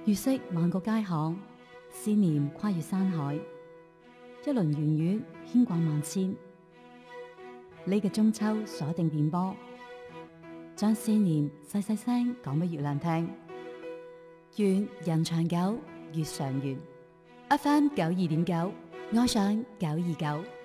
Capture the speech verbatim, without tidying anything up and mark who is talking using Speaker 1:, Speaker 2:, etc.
Speaker 1: 月色漫過街巷，思念跨越山海，一輪圓月牽掛萬千。呢個中秋鎖定電波，將思念細細聲講俾月亮聽。願人長久，月常圓。F M 九二點九，愛上九二九。